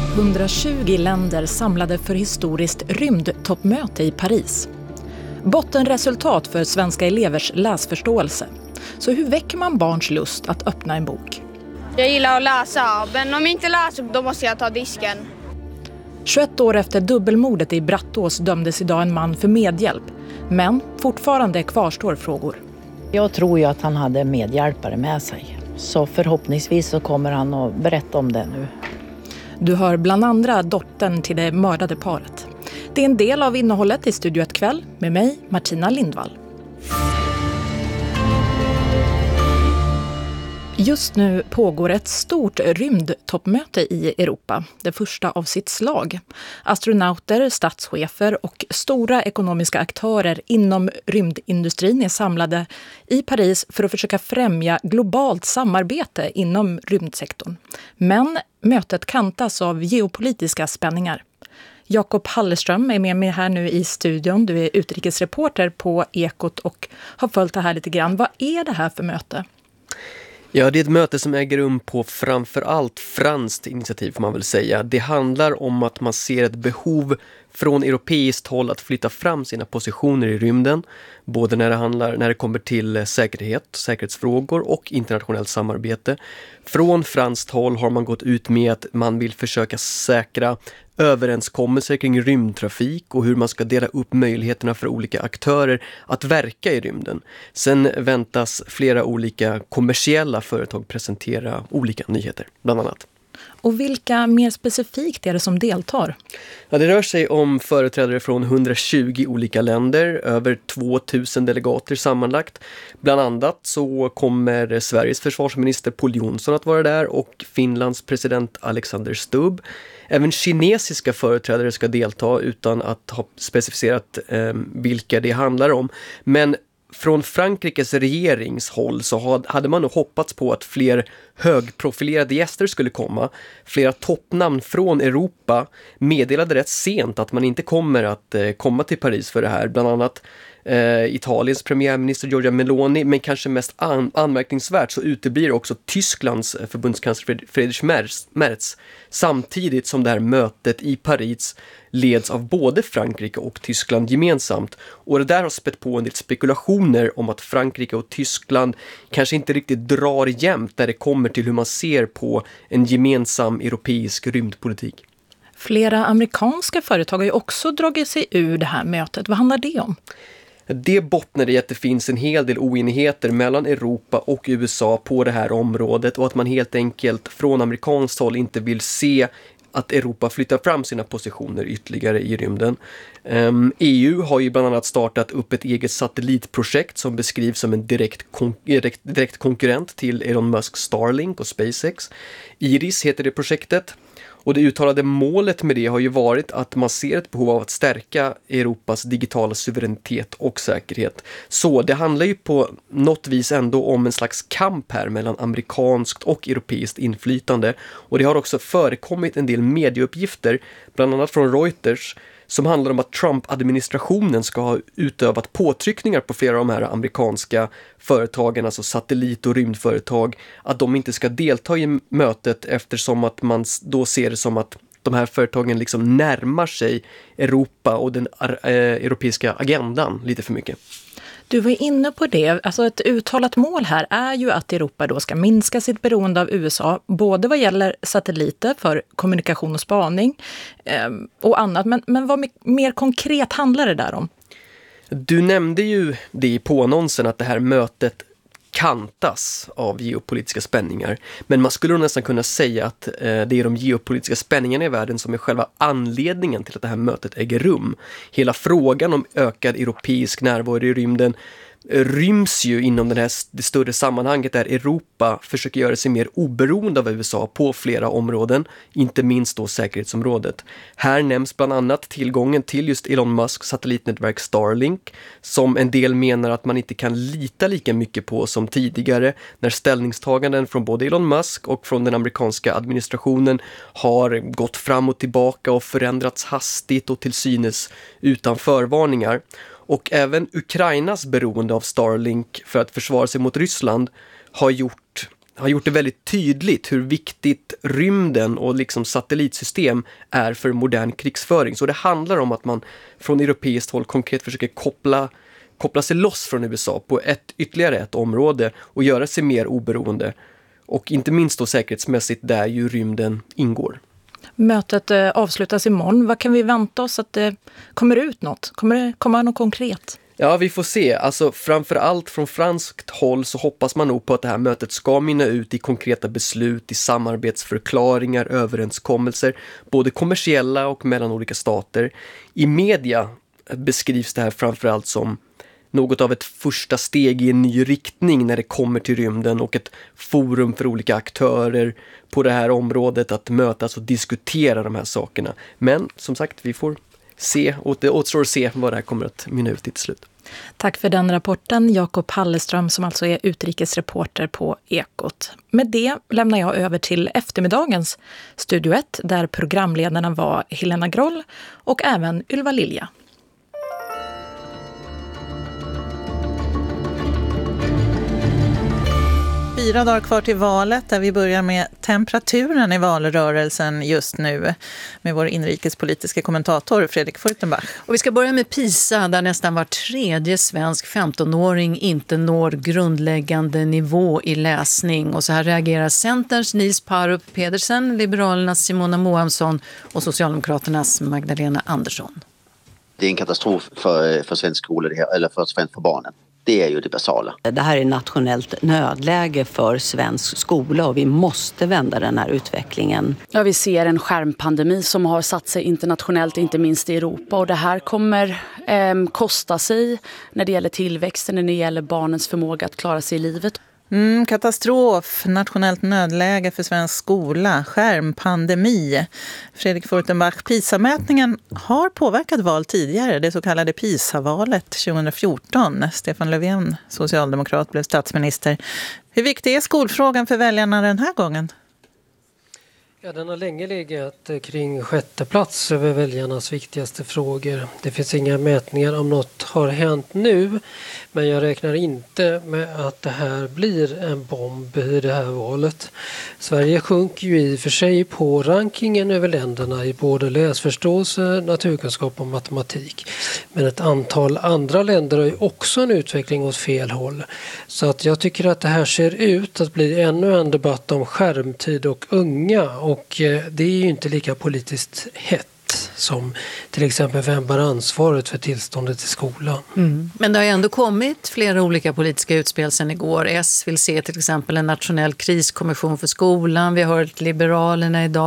120 länder samlade för historiskt rymdtoppmöte i Paris. Bottenresultat för svenska elevers läsförståelse. Så hur väcker man barns lust att öppna en bok? Jag gillar att läsa, men om jag inte läser då måste jag ta disken. 21 år efter dubbelmordet i Brattås dömdes idag en man för medhjälp. Men fortfarande kvarstår frågor. Jag tror ju att han hade medhjälpare med sig. Så förhoppningsvis så kommer han att berätta om det nu. Du hör bland andra dottern till det mördade paret. Det är en del av innehållet i Studio ett kväll med mig, Martina Lindvall. Just nu pågår ett stort rymdtoppmöte i Europa, det första av sitt slag. Astronauter, statschefer och stora ekonomiska aktörer inom rymdindustrin är samlade i Paris för att försöka främja globalt samarbete inom rymdsektorn. Men mötet kantas av geopolitiska spänningar. Jakob Hallerström är med mig här nu i studion. Du är utrikesreporter på Ekot och har följt det här lite grann. Vad är det här för möte? Ja, det är ett möte som äger rum på framförallt franskt initiativ får man väl säga. Det handlar om att man ser ett behov från europeiskt håll att flytta fram sina positioner i rymden. Både när det kommer till säkerhetsfrågor och internationellt samarbete. Från franskt håll har man gått ut med att man vill försöka säkra överenskommelser kring rymdtrafik och hur man ska dela upp möjligheterna för olika aktörer att verka i rymden. Sen väntas flera olika kommersiella företag presentera olika nyheter, bland annat. Och vilka mer specifikt är det som deltar? Ja, det rör sig om företrädare från 120 olika länder, över 2000 delegater sammanlagt. Bland annat så kommer Sveriges försvarsminister Pål Jonsson att vara där och Finlands president Alexander Stubb. Även kinesiska företrädare ska delta utan att ha specificerat vilka det handlar om. Men från Frankrikes regeringshåll så hade man nog hoppats på att fler högprofilerade gäster skulle komma. Flera toppnamn från Europa meddelade rätt sent att man inte kommer att komma till Paris för det här. Bland annat Italiens premiärminister Giorgia Meloni, men kanske mest anmärkningsvärt så uteblir också Tysklands förbundskansler Friedrich Merz, samtidigt som det här mötet i Paris leds av både Frankrike och Tyskland gemensamt. Och det där har spett på en del spekulationer om att Frankrike och Tyskland kanske inte riktigt drar jämnt när det kommer till hur man ser på en gemensam europeisk rymdpolitik. Flera amerikanska företag har ju också dragit sig ur det här mötet. Vad handlar det om? Det bottnar i att det finns en hel del oenigheter mellan Europa och USA på det här området och att man helt enkelt från amerikanskt håll inte vill se att Europa flyttar fram sina positioner ytterligare i rymden. EU har ju bland annat startat upp ett eget satellitprojekt som beskrivs som en direkt konkurrent till Elon Musk Starlink och SpaceX. IRIS heter det projektet. Och det uttalade målet med det har ju varit att man ser ett behov av att stärka Europas digitala suveränitet och säkerhet. Så det handlar ju på något vis ändå om en slags kamp här mellan amerikanskt och europeiskt inflytande. Och det har också förekommit en del medieuppgifter, bland annat från Reuters, som handlar om att Trump-administrationen ska ha utövat påtryckningar på flera av de här amerikanska företagen, alltså satellit- och rymdföretag, att de inte ska delta i mötet eftersom att man då ser det som att de här företagen liksom närmar sig Europa och den europeiska agendan lite för mycket. Du var inne på det. Alltså ett uttalat mål här är ju att Europa då ska minska sitt beroende av USA, både vad gäller satelliter för kommunikation och spaning och annat. Men vad mer konkret handlar det där om? Du nämnde ju det i påannonsen att det här mötet kantas av geopolitiska spänningar. Men man skulle nästan kunna säga att det är de geopolitiska spänningarna i världen som är själva anledningen till att det här mötet äger rum. Hela frågan om ökad europeisk närvaro i rymden ryms ju inom det större sammanhanget där Europa försöker göra sig mer oberoende av USA på flera områden, inte minst då säkerhetsområdet. Här nämns bland annat tillgången till just Elon Musks satellitnätverk Starlink, som en del menar att man inte kan lita lika mycket på som tidigare, när ställningstaganden från både Elon Musk och från den amerikanska administrationen har gått fram och tillbaka och förändrats hastigt och till synes utan förvarningar. Och även Ukrainas beroende av Starlink för att försvara sig mot Ryssland har har gjort det väldigt tydligt hur viktigt rymden och liksom satellitsystem är för modern krigsföring. Så det handlar om att man från europeiskt håll konkret försöker koppla sig loss från USA på ytterligare ett område och göra sig mer oberoende. Och inte minst då säkerhetsmässigt där ju rymden ingår. Mötet avslutas imorgon. Vad kan vi vänta oss att det kommer ut något? Kommer det komma något konkret? Ja, vi får se. Alltså framförallt från franskt håll så hoppas man nog på att det här mötet ska mynna ut i konkreta beslut, i samarbetsförklaringar, överenskommelser, både kommersiella och mellan olika stater. I media beskrivs det här framförallt som något av ett första steg i en ny riktning när det kommer till rymden och ett forum för olika aktörer på det här området att mötas och diskutera de här sakerna. Men som sagt, vi får se och det återstår att se vad det här kommer att mynna ut till slut. Tack för den rapporten, Jakob Halleström som alltså är utrikesreporter på Ekot. Med det lämnar jag över till eftermiddagens Studio 1 där programledarna var Helena Groll och även Ylva Lilja. 4 dagar kvar till valet där vi börjar med temperaturen i valrörelsen just nu med vår inrikespolitiska kommentator Fredrik Furtenbach. Och vi ska börja med PISA där nästan var tredje svensk 15-åring inte når grundläggande nivå i läsning. Och så här reagerar Centerns Nils Parup Pedersen, Liberalernas Simona Moamsson och Socialdemokraternas Magdalena Andersson. Det är en katastrof för svensk skola eller för barnen. Det är ju det basala. Det här är nationellt nödläge för svensk skola och vi måste vända den här utvecklingen. Ja, vi ser en skärmpandemi som har satt sig internationellt, inte minst i Europa. Och det här kommer kosta sig när det gäller tillväxten, när det gäller barnens förmåga att klara sig i livet. Katastrof, nationellt nödläge för svensk skola, skärmpandemi. Fredrik Furtenbach, PISA-mätningen har påverkat val tidigare, det så kallade PISA-valet 2014. Stefan Löfven, socialdemokrat, blev statsminister. Hur viktig är skolfrågan för väljarna den här gången? Ja, den har länge legat kring 6:e plats över väljarnas viktigaste frågor. Det finns inga mätningar om något har hänt nu, men jag räknar inte med att det här blir en bomb i det här valet. Sverige sjunker ju i och för sig på rankingen över länderna i både läsförståelse, naturkunskap och matematik. Men ett antal andra länder har ju också en utveckling åt fel håll. Så att jag tycker att det här ser ut att bli ännu en debatt om skärmtid och unga. Och det är ju inte lika politiskt hett som till exempel vem bär ansvaret för tillståndet i skolan. Men det har ju ändå kommit flera olika politiska utspel sedan igår. S vill se till exempel en nationell kriskommission för skolan. Vi har hört Liberalerna idag.